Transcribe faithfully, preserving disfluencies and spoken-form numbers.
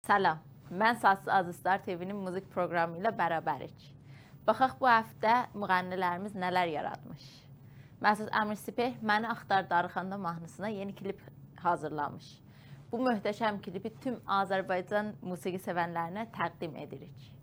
Salam, mən Satsız Azizlar T V-nin müzik proqramı ilə bərabərik. Baxaq bu həftə müğənnilərimiz nələr yaratmış. Məsud Əmir Sipeh Məni Axtar Darıxanda mahnısına yeni klip hazırlamış. Bu möhtəşəm klipi tüm Azərbaycan musiqi sevənlərinə təqdim edirik.